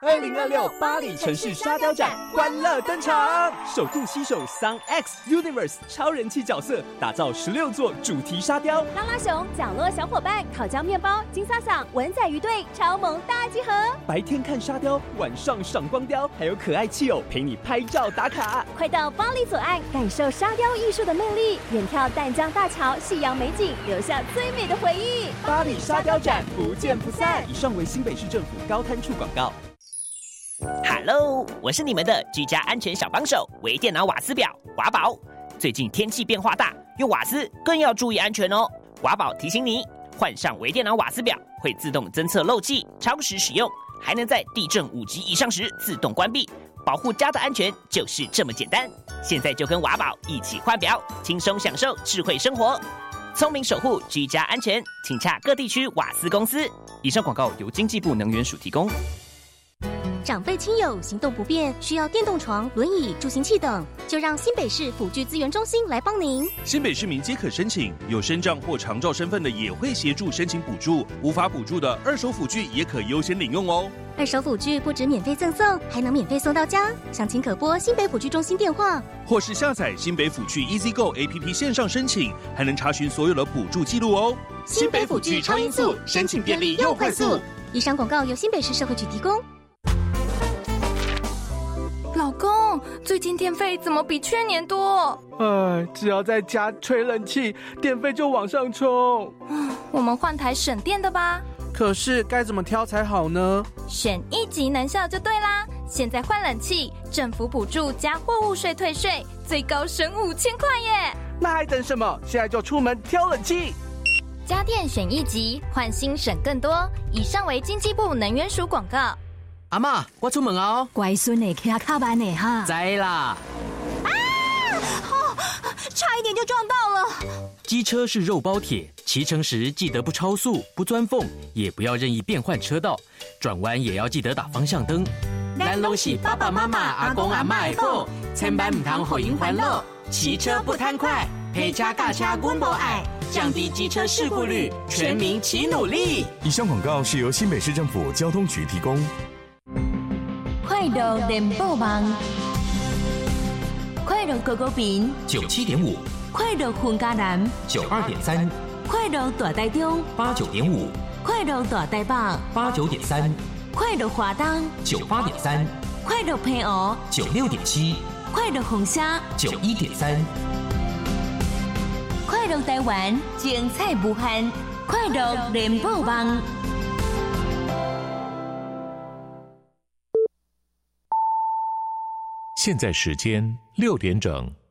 2026巴黎城市沙雕展欢乐登场，首度携手 Sun X Universe 超人气角色，打造16座主题沙雕。 拉拉熊、角落小伙伴、烤焦面包、金萨桑、文仔鱼队超萌大集合。 白天看沙雕，晚上赏光雕，还有可爱气友陪你拍照打卡。 快到巴黎左岸，感受沙雕艺术的魅力，远眺淡江大桥、夕阳美景，留下最美的回忆。 巴黎沙雕展不见不散。以上为新北市政府高滩处广告。 Hello， 我是你们的居家安全小帮手，微电脑瓦斯表瓦宝。最近天气变化大，用瓦斯更要注意安全哦。瓦宝提醒你，换上微电脑瓦斯表会自动侦测漏气、超时使用，还能在地震5级以上时自动关闭，保护家的安全就是这么简单。现在就跟瓦宝一起换表，轻松享受智慧生活，聪明守护居家安全，请洽各地区瓦斯公司。以上广告由经济部能源署提供。 长辈亲友行动不便，需要电动床、轮椅、助行器等，就让新北市辅具资源中心来帮您。 新北市民皆可申请，有身障或长照身份的也会协助申请补助，无法补助的二手辅具也可优先领用哦。 二手辅具不止免费赠送，还能免费送到家。详情可拨新北辅具中心电话， 或是下载新北辅具 EasyGo APP 线上申请，还能查询所有的补助记录哦。 新北辅具超音速，申请便利又快速。以上广告由新北市社会局提供。 老公，最近电费怎么比去年多？ 只要在家吹冷气，电费就往上冲。 我们换台省电的吧。 可是该怎么挑才好呢？ 选1级能效就对啦。现在换冷气，政府补助加货物税退税，最高省5000块耶！ 那还等什么？现在就出门挑冷气。 家电选1级，换新省更多。以上为经济部能源署广告。 阿嬷，我出门哦。 乖孙的骑卡慢的哈。 知啦。 差一点就撞到了。 机车是肉包铁，骑乘时记得不超速、不钻缝，也不要任意变换车道，转弯也要记得打方向灯。 咱都是爸爸妈妈、阿公阿嬷的宝，千万唔通予因烦恼。骑车不贪快，陪车驾车阮无爱，降低机车事故率，全民齐努力。 以上广告是由新北市政府交通局提供。 快乐联播网，快乐狗狗饼 97.5， 快乐混家南 92.3， 快乐大台中 89.5， 快乐大台北 89.3， 快乐华东 98.3， 快乐平湖 96.7， 快乐红虾 91.3， 快乐台湾精彩无限，快乐联播网。 现在时间6点整。